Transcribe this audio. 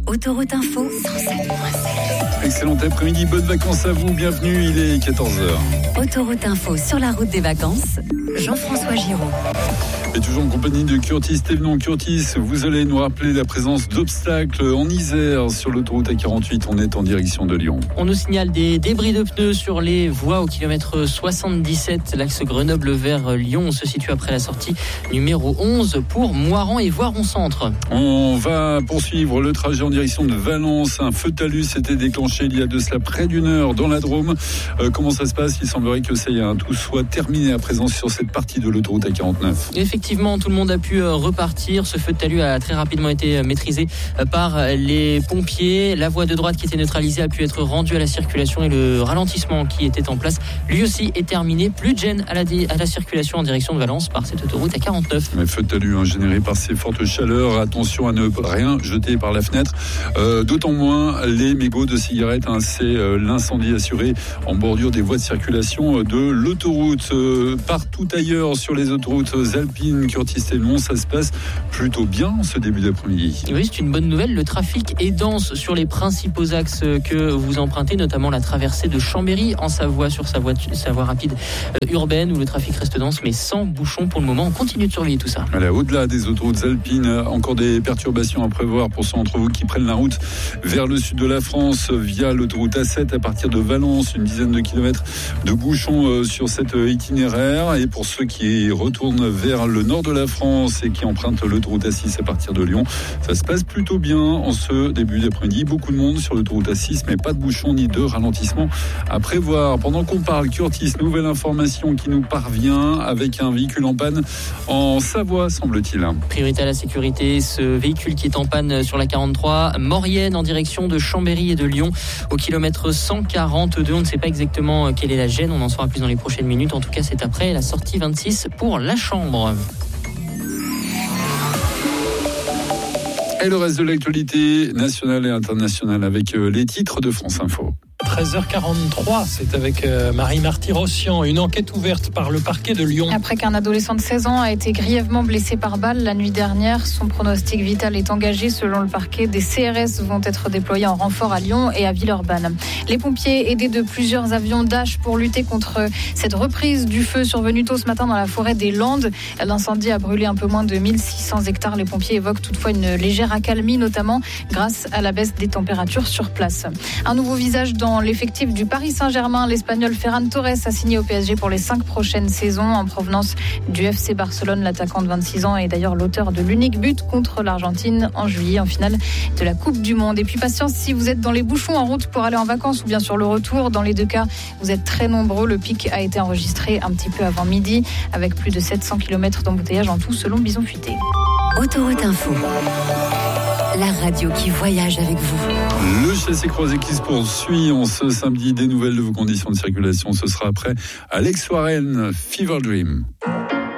Autoroute Info 107.7. Excellent après-midi, bonnes vacances à vous, bienvenue, il est 14h. Autoroute Info sur la route des vacances, Jean-François Giraud. Et toujours en compagnie de Curtis Thévenon. Curtis, vous allez nous rappeler la présence d'obstacles en Isère sur l'autoroute A48. On est en direction de Lyon. On nous signale des débris de pneus sur les voies au kilomètre 77. L'axe Grenoble vers Lyon. On se situe après la sortie numéro 11 pour Moiran et Voiron-Centre. On va poursuivre le trajet en direction de Valence. Un feu talus s'était déclenché il y a de cela près d'une heure dans la Drôme. Comment ça se passe ? Il semblerait que ça y est, tout soit terminé à présent sur cette partie de l'autoroute A49. Effectivement, tout le monde a pu repartir. Ce feu de talus a très rapidement été maîtrisé par les pompiers. La voie de droite qui était neutralisée a pu être rendue à la circulation et le ralentissement qui était en place, lui aussi, est terminé. Plus de gêne à la circulation en direction de Valence par cette autoroute A49. Le feu de talus généré par ces fortes chaleurs. Attention à ne rien jeter par la fenêtre. D'autant moins les mégots de cigarettes. C'est l'incendie assuré en bordure des voies de circulation de l'autoroute. Partout ailleurs sur les autoroutes alpines, Curtis Thévenon, ça se passe plutôt bien ce début d'après-midi. Oui, c'est une bonne nouvelle. Le trafic est dense sur les principaux axes que vous empruntez, notamment la traversée de Chambéry en Savoie sur sa voie rapide urbaine où le trafic reste dense, mais sans bouchon pour le moment. On continue de surveiller tout ça. Voilà, au-delà des autoroutes alpines, encore des perturbations à prévoir pour ceux d'entre vous qui prennent la route vers le sud de la France via l'autoroute A7 à partir de Valence, une dizaine de kilomètres de bouchons sur cet itinéraire. Et pour ceux qui retournent vers le nord de la France et qui empruntent l'autoroute A6 à partir de Lyon, ça se passe plutôt bien en ce début d'après-midi. Beaucoup de monde sur l'autoroute A6, mais pas de bouchons ni de ralentissement à prévoir. Pendant qu'on parle, Curtis, nouvelle information qui nous parvient avec un véhicule en panne en Savoie, semble-t-il. Priorité à la sécurité, ce véhicule qui est en panne sur la 43, Maurienne en direction de Chambéry et de Lyon au kilomètre 142. On ne sait pas exactement quelle est la gêne, on en saura plus dans les prochaines minutes. En tout cas, c'est après la sortie 26 pour la Chambre. Et le reste de l'actualité nationale et internationale avec les titres de France Info. 13h43, c'est avec Marie Marty-Rossian. Une enquête ouverte par le parquet de Lyon. Après qu'un adolescent de 16 ans a été grièvement blessé par balle la nuit dernière, son pronostic vital est engagé. Selon le parquet, des CRS vont être déployés en renfort à Lyon et à Villeurbanne. Les pompiers aidés de plusieurs avions Dash pour lutter contre cette reprise du feu survenue tôt ce matin dans la forêt des Landes. L'incendie a brûlé un peu moins de 1600 hectares. Les pompiers évoquent toutefois une légère accalmie, notamment grâce à la baisse des températures sur place. Un nouveau visage dans l'effectif du Paris Saint-Germain. L'Espagnol Ferran Torres a signé au PSG pour les 5 prochaines saisons en provenance du FC Barcelone. L'attaquant de 26 ans est d'ailleurs l'auteur de l'unique but contre l'Argentine en juillet en finale de la Coupe du Monde. Et puis patience si vous êtes dans les bouchons en route pour aller en vacances ou bien sur le retour. Dans les deux cas, vous êtes très nombreux. Le pic a été enregistré un petit peu avant midi avec plus de 700 km d'embouteillage en tout selon Bison Futé. Autoroute Info, la radio qui voyage avec vous. Le chassé-croisé qui se poursuit en ce samedi. Des nouvelles de vos conditions de circulation, ce sera après Alex Warren, Fever Dream.